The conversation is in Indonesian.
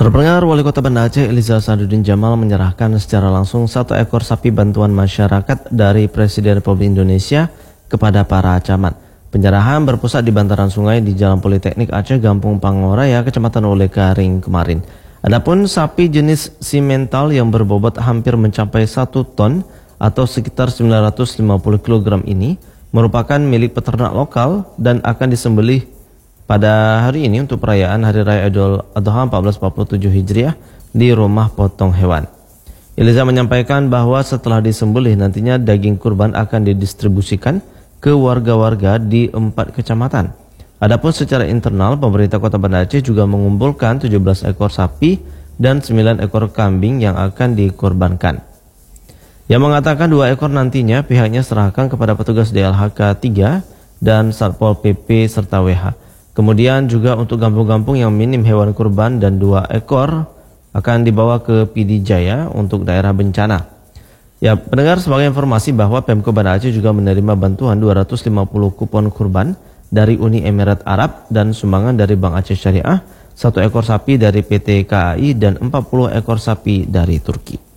Saudara pendengar, Wali Kota Banda Aceh Eliza Sadudin Jamal menyerahkan secara langsung 1 ekor sapi bantuan masyarakat dari Presiden Republik Indonesia kepada para camat. Penyerahan berpusat di bantaran sungai di Jalan Politeknik Aceh, Gampung Pangoraya, Kecamatan Olehkaring kemarin. Adapun sapi jenis simental yang berbobot hampir mencapai 1 ton atau sekitar 950 kg ini merupakan milik peternak lokal dan akan disembelih pada hari ini untuk perayaan Hari Raya Idul Adha 1447 Hijriah di rumah potong hewan. Eliza menyampaikan bahwa setelah disembelih nantinya daging kurban akan didistribusikan ke warga-warga di 4 kecamatan. Adapun secara internal, pemerintah Kota Banda Aceh juga mengumpulkan 17 ekor sapi dan 9 ekor kambing yang akan dikorbankan. Yang mengatakan 2 ekor nantinya pihaknya serahkan kepada petugas DLHK 3 dan Satpol PP serta WH. Kemudian juga untuk kampung-kampung yang minim hewan kurban dan 2 ekor akan dibawa ke PD Jaya untuk daerah bencana. Ya, pendengar, sebagai informasi bahwa Pemko Banda Aceh juga menerima bantuan 250 kupon kurban dari Uni Emirat Arab dan sumbangan dari Bank Aceh Syariah, 1 ekor sapi dari PT KAI dan 40 ekor sapi dari Turki.